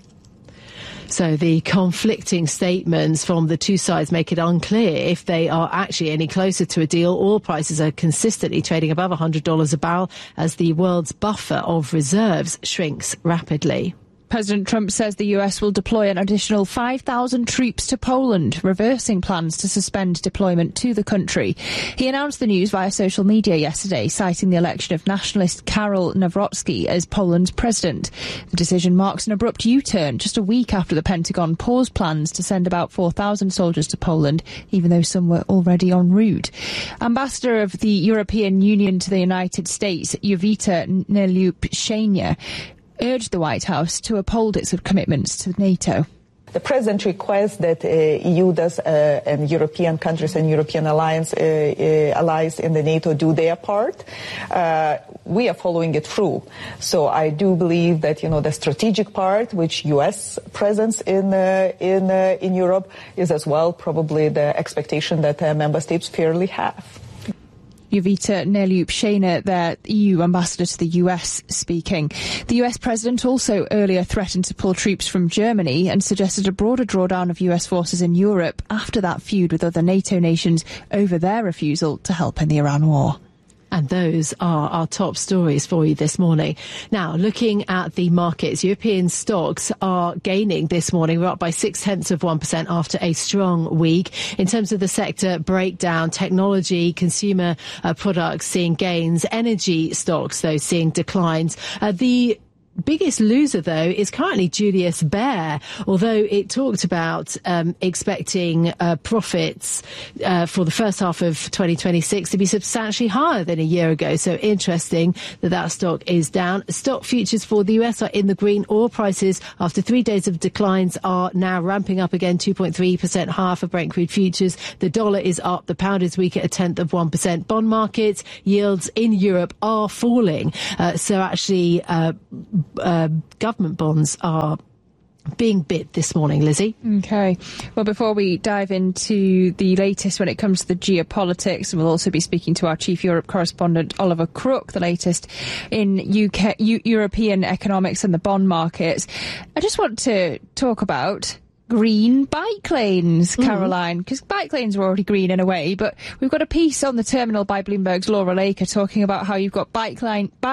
So the conflicting statements from the two sides make it unclear if they are actually any closer to a deal. Oil prices are consistently trading above $100 a barrel as the world's buffer of reserves shrinks rapidly. President Trump says the US will deploy an additional 5,000 troops to Poland, reversing plans to suspend deployment to the country. He announced the news via social media yesterday, citing the election of nationalist Karol Nawrocki as Poland's president. The decision marks an abrupt U-turn just a week after the Pentagon paused plans to send about 4,000 soldiers to Poland, even though some were already en route. Ambassador of the European Union to the United States, Jovita Nelup-Shania, urged the White House to uphold its commitments to NATO. The President requests that EU does and European countries and European allies in the NATO do their part. We are following it through. So I do believe that, the strategic part, which US presence in Europe, is as well probably the expectation that member states fairly have. Jovita Neliup-Shena, their EU ambassador to the US, speaking. The US president also earlier threatened to pull troops from Germany and suggested a broader drawdown of US forces in Europe after that feud with other NATO nations over their refusal to help in the Iran war. And those are our top stories for you this morning. Now, looking at the markets, European stocks are gaining this morning. We're up by 0.6% after a strong week. In terms of the sector breakdown, technology, consumer products seeing gains, energy stocks, though, seeing declines. The biggest loser, though, is currently Julius Baer, although it talked about expecting profits for the first half of 2026 to be substantially higher than a year ago. So interesting that stock is down. Stock futures for the US are in the green. Oil prices, after 3 days of declines, are now ramping up again, 2.3% higher for Brent crude futures. The dollar is up. The pound is weak at 0.1%. Bond markets, yields in Europe are falling. So actually, government bonds are being bid this morning, Lizzie. Okay. Well, before we dive into the latest when it comes to the geopolitics, and we'll also be speaking to our chief Europe correspondent, Oliver Crook, the latest in European economics and the bond markets, I just want to talk about green bike lanes, Caroline, because bike lanes are already green in a way, but we've got a piece on the terminal by Bloomberg's Laura Laker talking about how you've got bike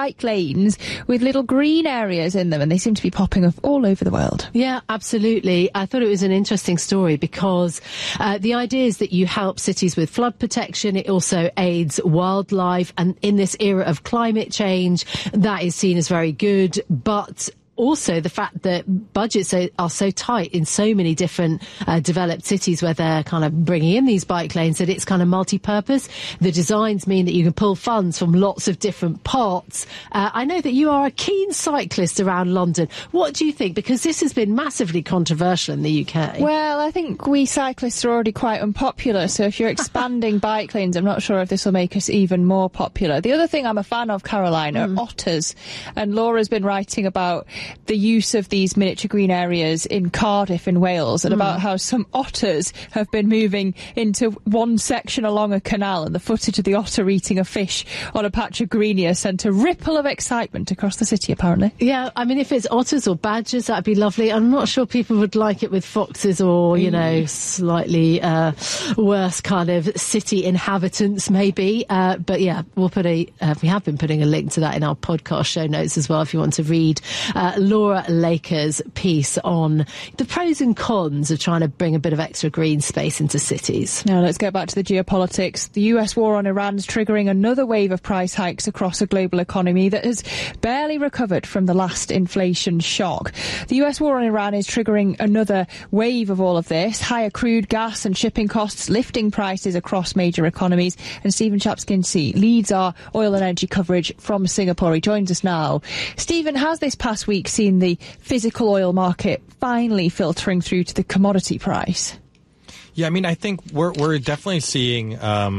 lanes with little green areas in them, and they seem to be popping up all over the world. Yeah, absolutely. I thought it was an interesting story because the idea is that you help cities with flood protection. It also aids wildlife, and in this era of climate change, that is seen as very good, but also the fact that budgets are so tight in so many different developed cities where they're kind of bringing in these bike lanes, that it's kind of multi-purpose. The designs mean that you can pull funds from lots of different pots. I know that you are a keen cyclist around London. What do you think? Because this has been massively controversial in the UK. Well, I think we cyclists are already quite unpopular, so if you're expanding bike lanes, I'm not sure if this will make us even more popular. The other thing I'm a fan of, Caroline, are otters. And Laura's been writing about the use of these miniature green areas in Cardiff in Wales, and about how some otters have been moving into one section along a canal, and the footage of the otter eating a fish on a patch of greenia sent a ripple of excitement across the city, apparently. Yeah, I mean, if it's otters or badgers, that'd be lovely. I'm not sure people would like it with foxes or, you know, slightly worse kind of city inhabitants, maybe. But yeah, we'll put we have been putting a link to that in our podcast show notes as well, if you want to read Laura Laker's piece on the pros and cons of trying to bring a bit of extra green space into cities. Now let's get back to the geopolitics. The US war on Iran is triggering another wave of price hikes across a global economy that has barely recovered from the last inflation shock. The US war on Iran is triggering another wave of all of this. Higher crude, gas and shipping costs lifting prices across major economies. And Stephen Chapskinsi leads our oil and energy coverage from Singapore. He joins us now. Stephen, has this past week seen the physical oil market finally filtering through to the commodity price? Yeah, I mean, I think we're definitely seeing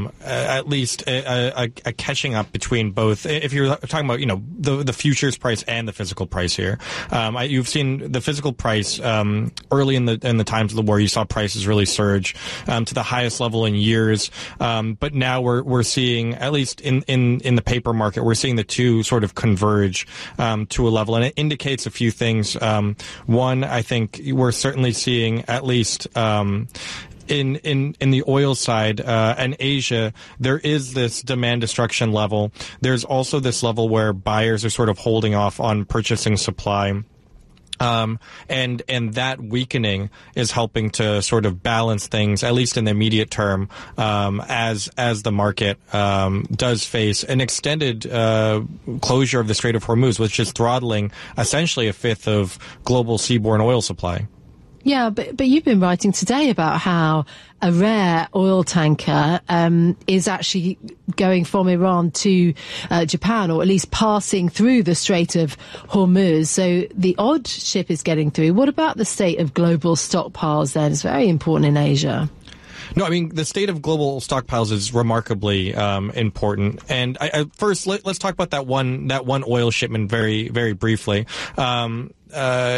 at least a catching up between both. If you're talking about, you know, the futures price and the physical price here, you've seen the physical price early in the times of the war. You saw prices really surge to the highest level in years, but now we're seeing, at least in the paper market, we're seeing the two sort of converge to a level, and it indicates a few things. One, I think we're certainly seeing at least in the oil side and Asia, there is this demand destruction level. There's also this level where buyers are sort of holding off on purchasing supply. And that weakening is helping to sort of balance things, at least in the immediate term, as the market does face an extended closure of the Strait of Hormuz, which is throttling essentially a fifth of global seaborne oil supply. Yeah, but you've been writing today about how a rare oil tanker is actually going from Iran to Japan, or at least passing through the Strait of Hormuz. So the odd ship is getting through. What about the state of global stockpiles then? It's very important in Asia. No, I mean, the state of global stockpiles is remarkably important. And first, let's talk about that one oil shipment very, very briefly.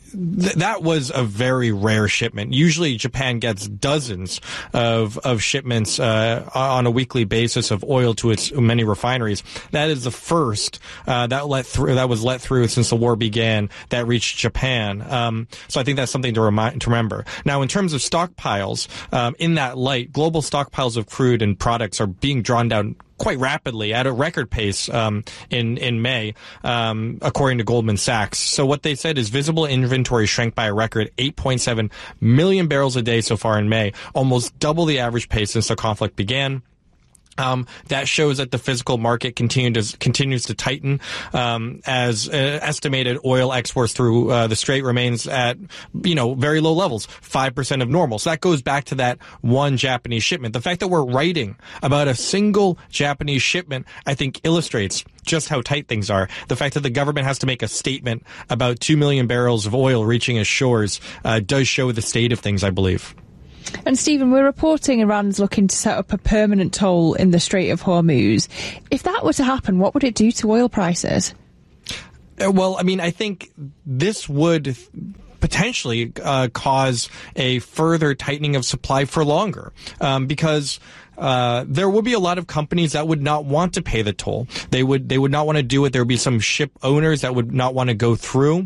that was a very rare shipment. Usually Japan gets dozens of shipments on a weekly basis of oil to its many refineries. That is the first that was let through since the war began that reached Japan. So I think that's something to remember. Now, in terms of stockpiles, in that light, global stockpiles of crude and products are being drawn down quite rapidly at a record pace in May, according to Goldman Sachs. So what they said is visible inventory shrank by a record 8.7 million barrels a day so far in May, almost double the average pace since the conflict began. That shows that the physical market continues to tighten, as estimated oil exports through the Strait remains at, very low levels, 5% of normal. So that goes back to that one Japanese shipment. The fact that we're writing about a single Japanese shipment, I think, illustrates just how tight things are. The fact that the government has to make a statement about 2 million barrels of oil reaching its shores does show the state of things, I believe. And Stephen, we're reporting Iran's looking to set up a permanent toll in the Strait of Hormuz. If that were to happen, what would it do to oil prices? Well, I think this would potentially cause a further tightening of supply for longer, because there will be a lot of companies that would not want to pay the toll. They would not want to do it. There would be some ship owners that would not want to go through.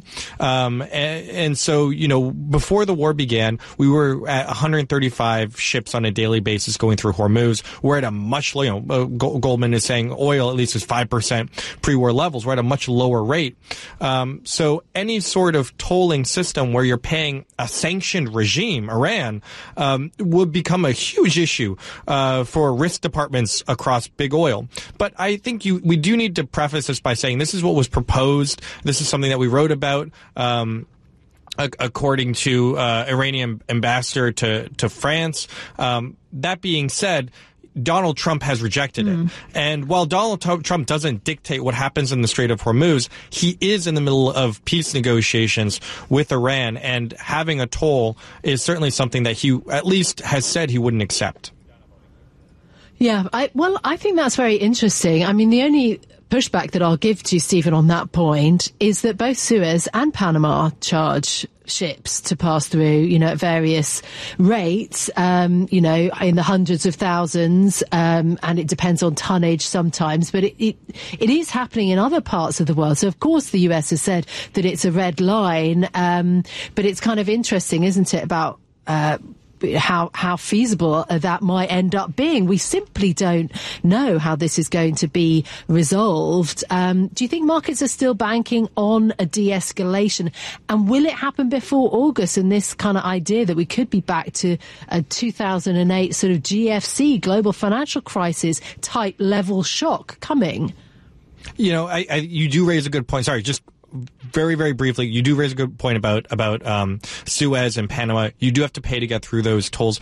And so, before the war began, we were at 135 ships on a daily basis going through Hormuz. We're at a much, Goldman is saying oil at least is 5% pre-war levels. We're at a much lower rate. So any sort of tolling system where you're paying a sanctioned regime, Iran, would become a huge issue for risk departments across big oil. But I think we do need to preface this by saying this is what was proposed. This is something that we wrote about. According to Iranian ambassador to France. That being said, Donald Trump has rejected it. And while Donald Trump doesn't dictate what happens in the Strait of Hormuz, he is in the middle of peace negotiations with Iran, and having a toll is certainly something that he at least has said he wouldn't accept. Yeah, I think that's very interesting. The only pushback that I'll give to you, Stephen, on that point is that both Suez and Panama charge ships to pass through, at various rates, in the hundreds of thousands, and it depends on tonnage sometimes, but it is happening in other parts of the world. So, of course, the US has said that it's a red line, but it's kind of interesting, isn't it, about how feasible that might end up being. We simply don't know how this is going to be resolved. Do you think markets are still banking on a de-escalation? And will it happen before August? And this kind of idea that we could be back to a 2008 sort of GFC, global financial crisis type level shock coming? You do raise a good point. Sorry, just very, very briefly, you do raise a good point about Suez and Panama. You do have to pay to get through those tolls.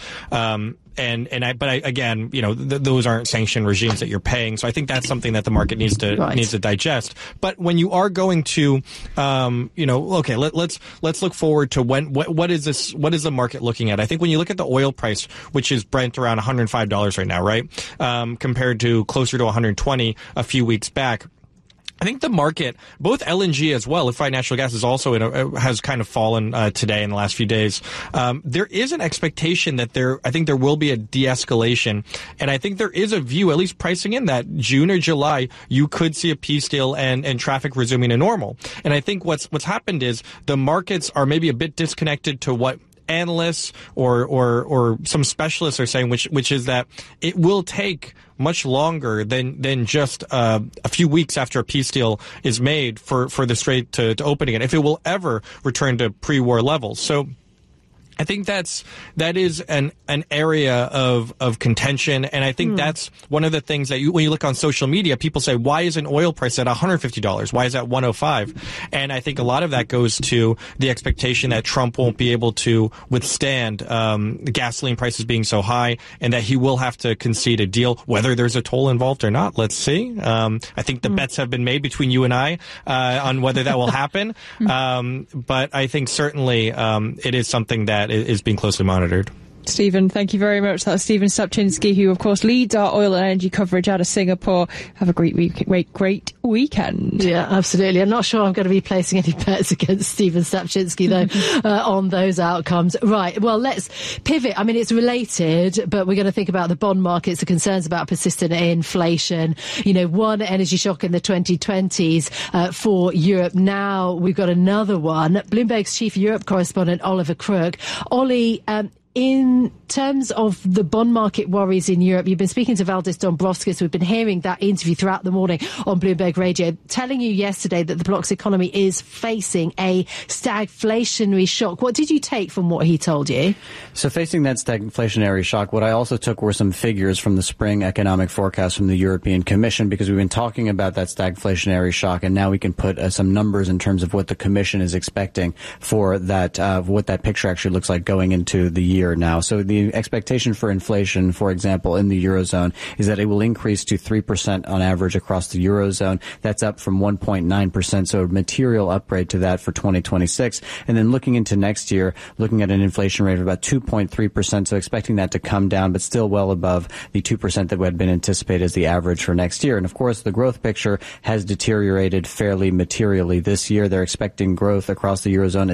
Again, those aren't sanctioned regimes that you're paying. So I think that's something that the market needs to digest. But when you are going to, let's look forward to what is the market looking at? I think when you look at the oil price, which is Brent around $105 right now, right? Compared to closer to 120 a few weeks back. I think the market, both LNG as well, liquefied natural gas is also has kind of fallen today in the last few days. There is an expectation that I think there will be a de-escalation, and I think there is a view, at least pricing in that June or July, you could see a peace deal and traffic resuming to normal. And I think what's happened is the markets are maybe a bit disconnected to what analysts or some specialists are saying, which is that it will take much longer than just a few weeks after a peace deal is made for the Strait to open again, if it will ever return to pre-war levels. So I think that is an area of contention, and I think that's one of the things that when you look on social media, people say, why isn't oil price at $150? Why is that $105? And I think a lot of that goes to the expectation that Trump won't be able to withstand the gasoline prices being so high, and that he will have to concede a deal, whether there's a toll involved or not. Let's see. I think the bets have been made between you and I on whether that will happen. But I think certainly it is something that is being closely monitored. Stephen, thank you very much. That's Stephen Sapczynski, who, of course, leads our oil and energy coverage out of Singapore. Have a great weekend. Yeah, absolutely. I'm not sure I'm going to be placing any bets against Stephen Sapczynski, though, on those outcomes. Right, well, let's pivot. I mean, it's related, but we're going to think about the bond markets, the concerns about persistent inflation. You know, one energy shock in the 2020s for Europe. Now we've got another one. Bloomberg's chief Europe correspondent, Oliver Krug. Ollie, in terms of the bond market worries in Europe, you've been speaking to Valdis Dombrovskis. We've been hearing that interview throughout the morning on Bloomberg Radio, telling you yesterday that the bloc's economy is facing a stagflationary shock. What did you take from what he told you? So facing that stagflationary shock, what I also took were some figures from the spring economic forecast from the European Commission, because we've been talking about that stagflationary shock, and now we can put some numbers in terms of what the Commission is expecting for that, what that picture actually looks like going into the year now. So the expectation for inflation, for example, in the Eurozone is that it will increase to 3% on average across the Eurozone. That's up from 1.9%, so a material upgrade to that for 2026. And then looking into next year, looking at an inflation rate of about 2.3%, so expecting that to come down, but still well above the 2% that had been anticipated as the average for next year. And of course, the growth picture has deteriorated fairly materially this year. They're expecting growth across the Eurozone at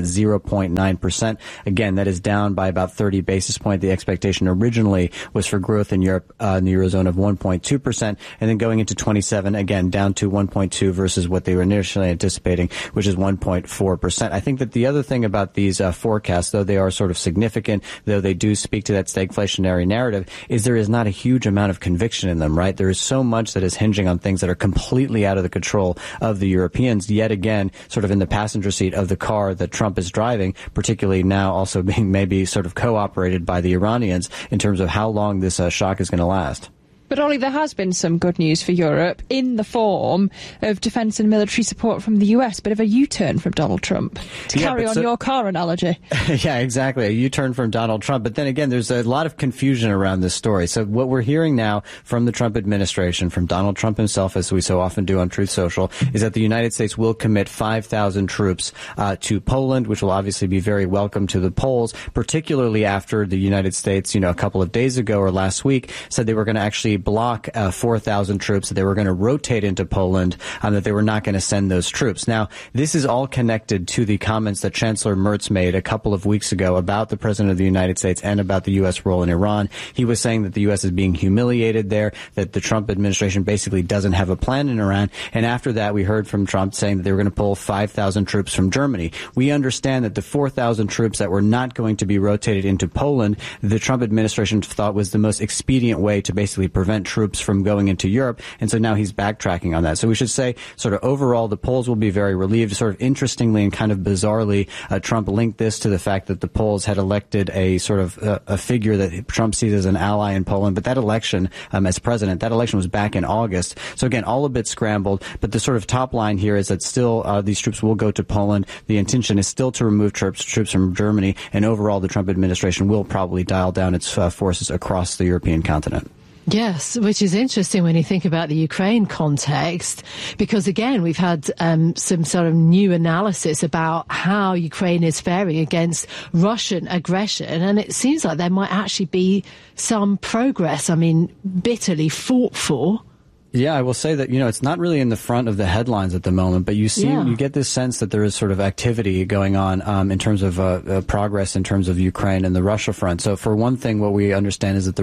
0.9%. Again, that is down by about 30 basis point. The expectation originally was for growth in Europe in the Eurozone of 1.2%, and then going into 27, again, down to 1.2 versus what they were initially anticipating, which is 1.4%. I think that the other thing about these forecasts, though they are sort of significant, though they do speak to that stagflationary narrative, is there is not a huge amount of conviction in them, right? There is so much that is hinging on things that are completely out of the control of the Europeans, yet again, sort of in the passenger seat of the car that Trump is driving, particularly now also being maybe sort of operated by the Iranians in terms of how long this shock is going to last. But, Ollie, there has been some good news for Europe in the form of defence and military support from the US. Bit of a U-turn from Donald Trump. To carry on your car analogy. Yeah, exactly. A U-turn from Donald Trump. But then again, there's a lot of confusion around this story. So what we're hearing now from the Trump administration, from Donald Trump himself, as we so often do on Truth Social, is that the United States will commit 5,000 troops to Poland, which will obviously be very welcome to the Poles, particularly after the United States, a couple of days ago or last week said they were going to actually block 4,000 troops, that they were going to rotate into Poland, that they were not going to send those troops. Now, this is all connected to the comments that Chancellor Merz made a couple of weeks ago about the President of the United States and about the U.S. role in Iran. He was saying that the U.S. is being humiliated there, that the Trump administration basically doesn't have a plan in Iran. And after that, we heard from Trump saying that they were going to pull 5,000 troops from Germany. We understand that the 4,000 troops that were not going to be rotated into Poland, the Trump administration thought was the most expedient way to basically prevent troops from going into Europe. And so now he's backtracking on that. So we should say sort of overall, the Poles will be very relieved. Sort of interestingly and kind of bizarrely, Trump linked this to the fact that the Poles had elected a sort of a figure that Trump sees as an ally in Poland. But that election, as president, that election was back in August. So again, all a bit scrambled. But the sort of top line here is that still these troops will go to Poland. The intention is still to remove troops from Germany. And overall, the Trump administration will probably dial down its forces across the European continent. Yes, which is interesting when you think about the Ukraine context, because again, we've had some sort of new analysis about how Ukraine is faring against Russian aggression, and it seems like there might actually be some progress. I mean, bitterly fought for. Yeah, I will say that, it's not really in the front of the headlines at the moment, but you get this sense that there is sort of activity going on in terms of progress in terms of Ukraine and the Russia front. So for one thing, what we understand is that the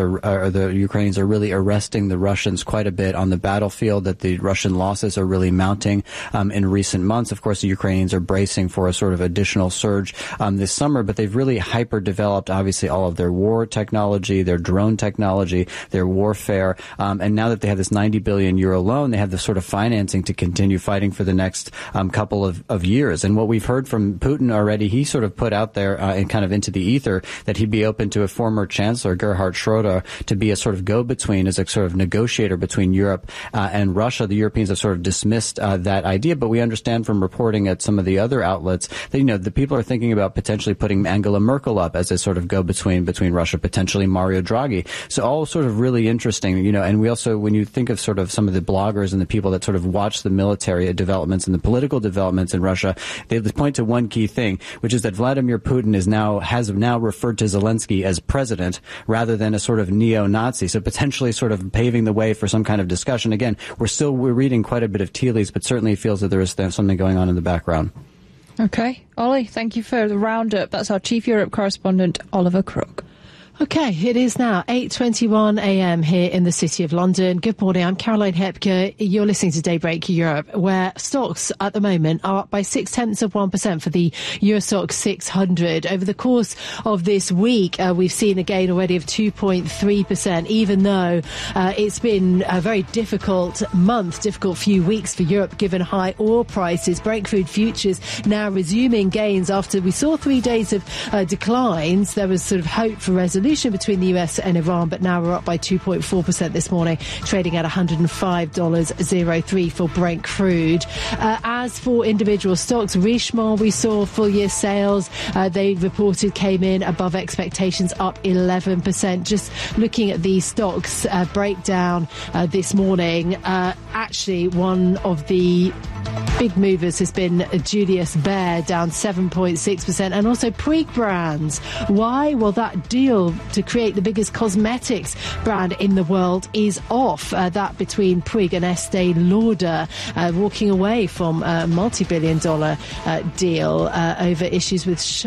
the Ukrainians are really arresting the Russians quite a bit on the battlefield, that the Russian losses are really mounting in recent months. Of course, the Ukrainians are bracing for a sort of additional surge this summer, but they've really hyper-developed, obviously, all of their war technology, their drone technology, their warfare, and now that they have this 90 billion euro loan, they have the sort of financing to continue fighting for the next couple of years. And what we've heard from Putin already, he sort of put out there and kind of into the ether that he'd be open to a former chancellor, Gerhard Schroeder, to be a sort of go-between, as a sort of negotiator between Europe and Russia. The Europeans have sort of dismissed that idea, but we understand from reporting at some of the other outlets that, the people are thinking about potentially putting Angela Merkel up as a sort of go-between between Russia, potentially Mario Draghi. So all sort of really interesting, and we also, when you think think of sort of some of the bloggers and the people that sort of watch the military developments and the political developments in Russia, they point to one key thing, which is that Vladimir Putin has now referred to Zelensky as president rather than a sort of neo-Nazi. So potentially sort of paving the way for some kind of discussion. Again, we're reading quite a bit of tea leaves, but certainly it feels that there is something going on in the background. Okay. Ollie, thank you for the roundup. That's our Chief Europe correspondent, Oliver Crook. Okay, it is now 8:21 a.m. here in the City of London. Good morning, I'm Caroline Hepker. You're listening to Daybreak Europe, where stocks at the moment are up by 0.6% for the Euro Stoxx 600. Over the course of this week, we've seen a gain already of 2.3%, even though it's been a very difficult few weeks for Europe, given high oil prices. Brent crude futures now resuming gains after we saw 3 days of declines. There was sort of hope for resolution between the US and Iran, but now we're up by 2.4% this morning, trading at $105.03 for Brent crude. As for individual stocks, Richemont, we saw full year sales. They reported came in above expectations, up 11%. Just looking at the stocks breakdown this morning, actually one of the big movers has been Julius Baer, down 7.6%, and also Puig Brands. Why? Well, that deal to create the biggest cosmetics brand in the world is off. That between Puig and Estee Lauder, walking away from a multi-billion-dollar deal over issues with